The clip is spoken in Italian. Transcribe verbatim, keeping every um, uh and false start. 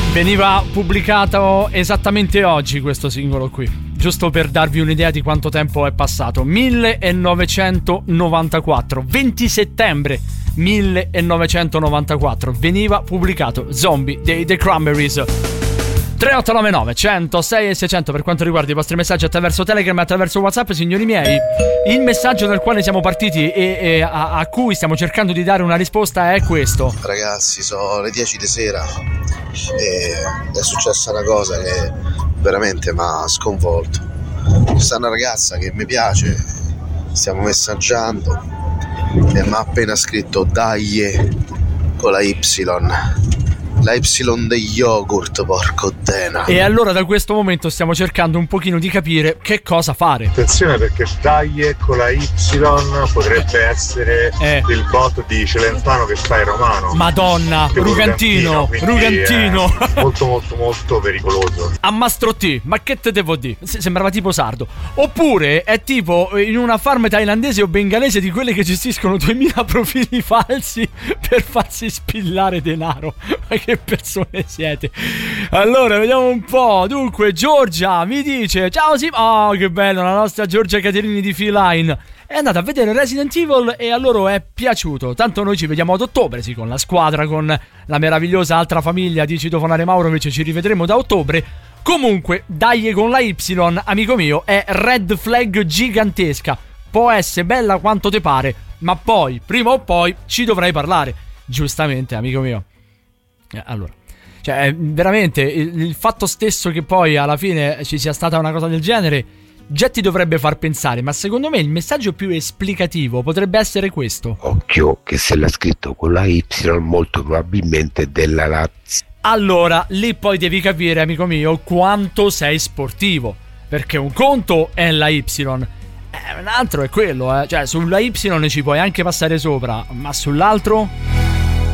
Veniva pubblicato esattamente oggi questo singolo qui, giusto per darvi un'idea di quanto tempo è passato. millenovecentonovantaquattro, venti settembre millenovecentonovantaquattro veniva pubblicato Zombie dei The Cranberries. tre otto nove nove uno zero sei e seicento per quanto riguarda i vostri messaggi attraverso Telegram e attraverso WhatsApp, signori miei. Il messaggio dal quale siamo partiti e, e a, a cui stiamo cercando di dare una risposta è questo. Ragazzi, sono le dieci di sera e è successa una cosa che veramente mi ha sconvolto. Questa è una ragazza che mi piace, stiamo messaggiando e mi ha appena scritto dai con la Y, la Y degli yogurt, porco dena. E allora da questo momento stiamo cercando un pochino di capire che cosa fare. Attenzione, perché dai con la Y potrebbe essere eh. il bot di Celentano che fa il romano. Madonna, Rugantino, Rugantino, molto molto molto pericoloso. A Mastro T, ma che te devo dire? Sembrava tipo sardo. Oppure è tipo in una farm thailandese o bengalese di quelle che gestiscono duemila profili falsi per farsi spillare denaro. Ma che persone siete? Allora vediamo un po'. Dunque Giorgia mi dice: ciao sì, oh che bello, la nostra Giorgia Caterini di Feline è andata a vedere Resident Evil e a loro è piaciuto. Tanto noi ci vediamo ad ottobre, sì, con la squadra, con la meravigliosa altra famiglia di Citofonare Maurovic, ci rivedremo da ottobre. Comunque dai con la Y, amico mio, è red flag gigantesca. Può essere bella quanto te pare, ma poi prima o poi ci dovrai parlare. Giustamente, amico mio. Allora, cioè veramente il, il fatto stesso che poi alla fine ci sia stata una cosa del genere già ti dovrebbe far pensare, ma secondo me il messaggio più esplicativo potrebbe essere questo: occhio che se l'ha scritto con la Y molto probabilmente della Lazio. Allora lì poi devi capire, amico mio, quanto sei sportivo, perché un conto è la Y, eh, un altro è quello, eh. Cioè sulla Y ci puoi anche passare sopra, ma sull'altro...